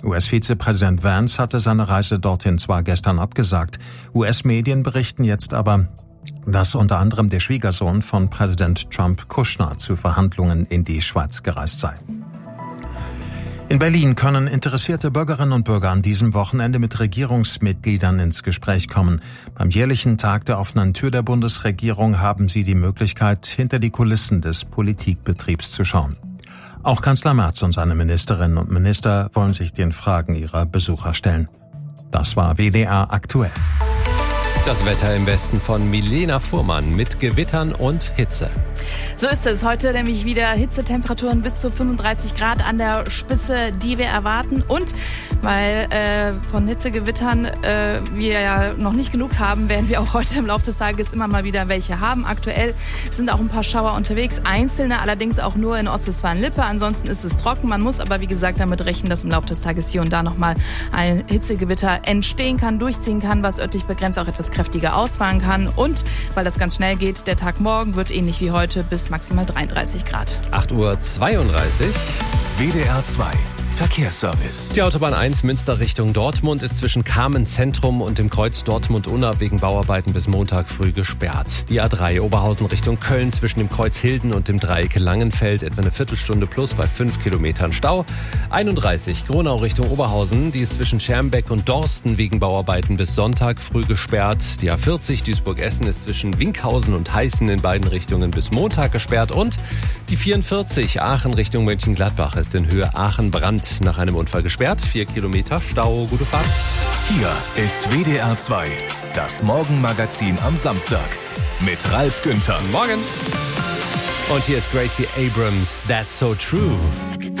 US-Vizepräsident Vance hatte seine Reise dorthin zwar gestern abgesagt. US-Medien berichten jetzt aber, dass unter anderem der Schwiegersohn von Präsident Trump, Kushner, zu Verhandlungen in die Schweiz gereist sei. In Berlin können interessierte Bürgerinnen und Bürger an diesem Wochenende mit Regierungsmitgliedern ins Gespräch kommen. Beim jährlichen Tag der offenen Tür der Bundesregierung haben sie die Möglichkeit, hinter die Kulissen des Politikbetriebs zu schauen. Auch Kanzler Merz und seine Ministerinnen und Minister wollen sich den Fragen ihrer Besucher stellen. Das war WDR aktuell. Das Wetter im Westen von Milena Fuhrmann mit Gewittern und Hitze. So ist es. Heute nämlich wieder Hitzetemperaturen bis zu 35 Grad an der Spitze, die wir erwarten. Und weil von Hitzegewittern wir ja noch nicht genug haben, werden wir auch heute im Laufe des Tages immer mal wieder welche haben. Aktuell sind auch ein paar Schauer unterwegs, einzelne allerdings auch nur in Ostwestfalen-Lippe. Ansonsten ist es trocken. Man muss aber, wie gesagt, damit rechnen, dass im Laufe des Tages hier und da nochmal ein Hitzegewitter entstehen kann, durchziehen kann, was örtlich begrenzt auch etwas kräftiger ausfallen kann. Und weil das ganz schnell geht, der Tag morgen wird ähnlich wie heute bis maximal 33 Grad. 8:32 Uhr. WDR 2 Verkehrsservice. Die Autobahn 1 Münster Richtung Dortmund ist zwischen Kamen Zentrum und dem Kreuz Dortmund-Unna wegen Bauarbeiten bis Montag früh gesperrt. Die A3 Oberhausen Richtung Köln zwischen dem Kreuz Hilden und dem Dreieck Langenfeld etwa eine Viertelstunde plus bei 5 Kilometern Stau. 31 Gronau Richtung Oberhausen, die ist zwischen Schermbeck und Dorsten wegen Bauarbeiten bis Sonntag früh gesperrt. Die A40 Duisburg-Essen ist zwischen Winkhausen und Heißen in beiden Richtungen bis Montag gesperrt. Und die 44 Aachen Richtung Mönchengladbach ist in Höhe Aachen-Brand nach einem Unfall gesperrt. 4 Kilometer Stau, gute Fahrt. Hier ist WDR 2, das Morgenmagazin am Samstag mit Ralf Günther. Morgen. Und hier ist Gracie Abrams, That's So True.